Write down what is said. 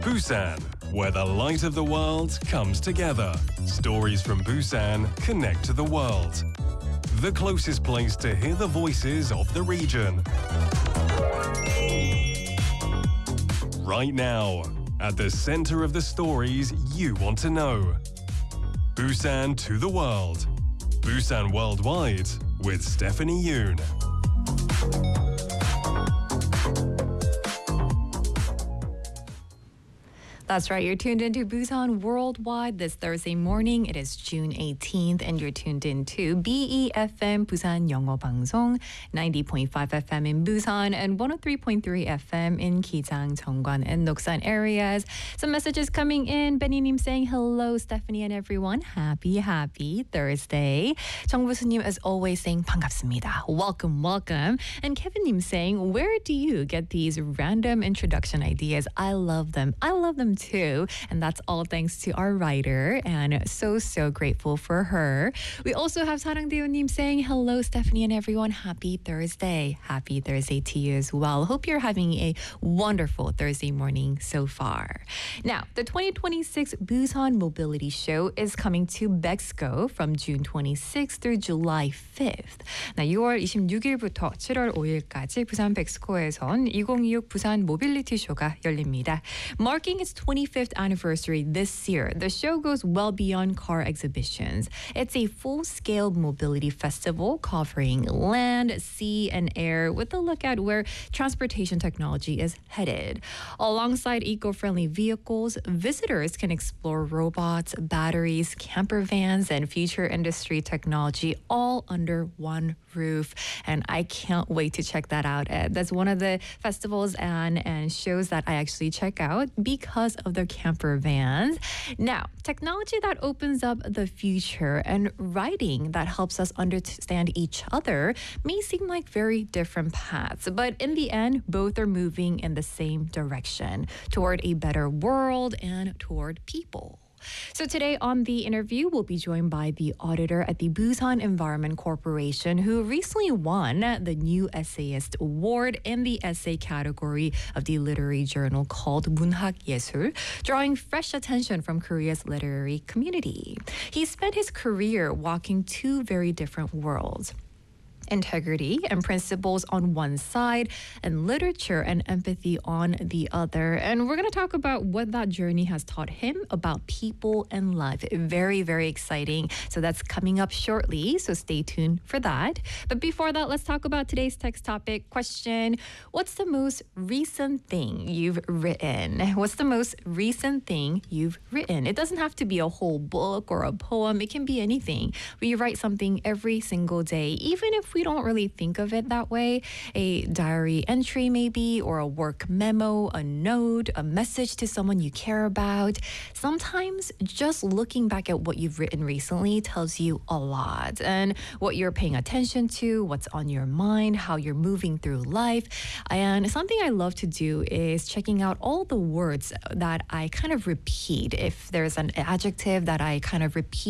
Busan, where the light of the world comes together. Stories from Busan connect to the world. The closest place to hear the voices of the region. Right now, at the center of the stories you want to know. Busan to the world. Busan Worldwide with Stephanie Yoon. That's right, you're tuned into Busan Worldwide this Thursday morning. It is June 18th and you're tuned into BEFM Busan 영어 방송 90.5 FM in Busan and 103.3 FM in Gijang, Jeongwan and Noksan areas. Some messages coming in. Benny-님 saying hello, Stephanie and everyone. Happy Thursday. 정부수님 as always saying 반갑습니다. Welcome. And Kevin-님 saying, where do you get these random introduction ideas? I love them too. And that's all thanks to our writer. And so grateful for her. We also have Sarangdeo님 saying, hello, Stephanie and everyone. Happy Thursday. Happy Thursday to you as well. Hope you're having a wonderful Thursday morning so far. Now, the 2026 Busan Mobility Show is coming to Bexco from June 26th through July 5th. 나 6월 26일부터 7월 5일까지 부산 백스코에선 2026 부산 모빌리티 쇼가 열립니다. Marking its 25th anniversary this year, the show goes well beyond car exhibitions. It's a full-scale mobility festival covering land, sea, and air with a look at where transportation technology is headed. Alongside eco-friendly vehicles, visitors can explore robots, batteries, camper vans, and future industry technology all under one roof. And I can't wait to check that out. That's one of the festivals and shows that I actually check out because of their camper vans. Now, technology that opens up the future and writing that helps us understand each other may seem like very different paths, but in the end, both are moving in the same direction toward a better world and toward people. So today on the interview, we'll be joined by the auditor at the Busan Environment Corporation, who recently won the New Essayist Award in the essay category of the literary journal called 문학예술, drawing fresh attention from Korea's literary community. He spent his career walking two very different worlds. Integrity and principles on one side and literature and empathy on the other. And we're going to talk about what that journey has taught him about people and life. Very exciting. So that's coming up shortly. So stay tuned for that. But before that, let's talk about today's text topic question. What's the most recent thing you've written? What's the most recent thing you've written? It doesn't have to be a whole book or a poem. It can be anything. We write something every single day, even if we don't really think of it that way. A diary entry maybe, or a work memo, a note, a message to someone you care about. Sometimes just looking back at what you've written recently tells you a lot, and what you're paying attention to, what's on your mind, how you're moving through life. And something I love to do is checking out all the words that I kind of repeat. If there's an adjective that I kind of repeat